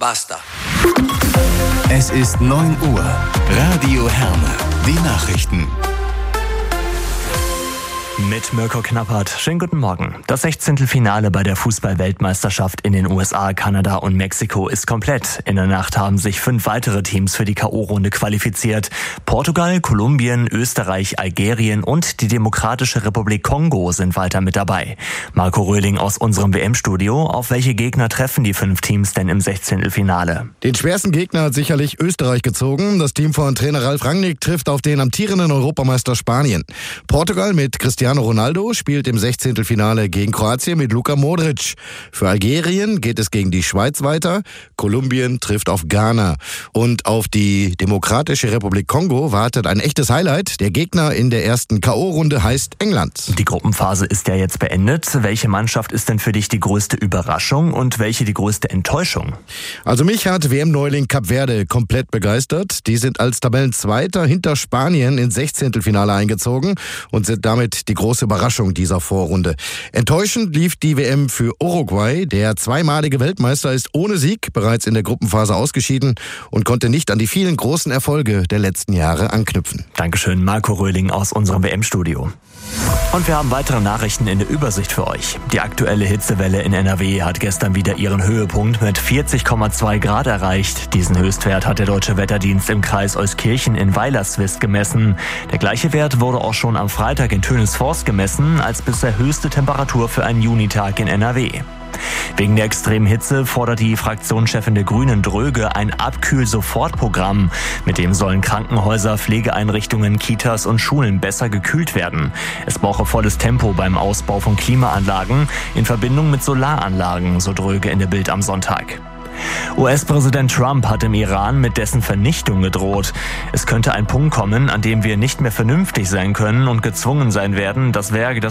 Basta. Es ist 9 Uhr. Radio Herne. Die Nachrichten. Mit Mirko Knappert. Schönen guten Morgen. Das 16. Finale bei der Fußball-Weltmeisterschaft in den USA, Kanada und Mexiko ist komplett. In der Nacht haben sich 5 weitere Teams für die K.O.-Runde qualifiziert. Portugal, Kolumbien, Österreich, Algerien und die Demokratische Republik Kongo sind weiter mit dabei. Marco Röhling aus unserem WM-Studio. Auf welche Gegner treffen die 5 Teams denn im 16. Finale? Den schwersten Gegner hat sicherlich Österreich gezogen. Das Team von Trainer Ralf Rangnick trifft auf den amtierenden Europameister Spanien. Portugal mit Cristiano Ronaldo spielt im 16. Finale gegen Kroatien mit Luka Modric. Für Algerien geht es gegen die Schweiz weiter. Kolumbien trifft auf Ghana. Und auf die Demokratische Republik Kongo wartet ein echtes Highlight. Der Gegner in der ersten K.O.-Runde heißt England. Die Gruppenphase ist ja jetzt beendet. Welche Mannschaft ist denn für dich die größte Überraschung und welche die größte Enttäuschung? Also mich hat WM-Neuling Kap Verde komplett begeistert. Die sind als Tabellenzweiter hinter Spanien ins 16. Finale eingezogen und sind damit die große Überraschung dieser Vorrunde. Enttäuschend lief die WM für Uruguay. Der zweimalige Weltmeister ist ohne Sieg bereits in der Gruppenphase ausgeschieden und konnte nicht an die vielen großen Erfolge der letzten Jahre anknüpfen. Dankeschön, Marco Röhling aus unserem WM-Studio. Und wir haben weitere Nachrichten in der Übersicht für euch. Die aktuelle Hitzewelle in NRW hat gestern wieder ihren Höhepunkt mit 40,2 Grad erreicht. Diesen Höchstwert hat der Deutsche Wetterdienst im Kreis Euskirchen in Weilerswist gemessen. Der gleiche Wert wurde auch schon am Freitag in Tönisforst gemessen, als bisher höchste Temperatur für einen Junitag in NRW. Wegen der extremen Hitze fordert die Fraktionschefin der Grünen Dröge ein Abkühl-Sofort-Programm. Mit dem sollen Krankenhäuser, Pflegeeinrichtungen, Kitas und Schulen besser gekühlt werden. Es brauche volles Tempo beim Ausbau von Klimaanlagen in Verbindung mit Solaranlagen, so Dröge in der Bild am Sonntag. US-Präsident Trump hat im Iran mit dessen Vernichtung gedroht. Es könnte ein Punkt kommen, an dem wir nicht mehr vernünftig sein können und gezwungen sein werden, das Werk